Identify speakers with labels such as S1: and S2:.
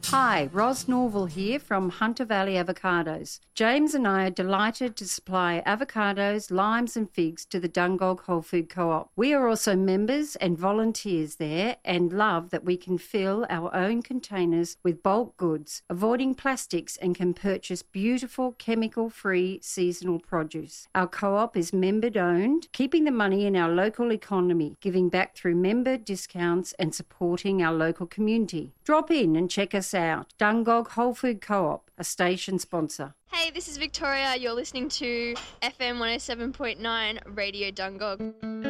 S1: Hi, Ros Norval here from Hunter Valley Avocados. James and I are delighted to supply avocados, limes and figs to the Dungog Whole Food Co-op. We are also members and volunteers there and love that we can fill our own containers with bulk goods, avoiding plastics, and can purchase beautiful chemical-free seasonal produce. Our co-op is member-owned, keeping the money in our local economy, giving back through member discounts and supporting our local community. Drop in and check us out. Dungog Whole Food Co-op, a station sponsor.
S2: Hey, this is Victoria. You're listening to FM 107.9 Radio Dungog.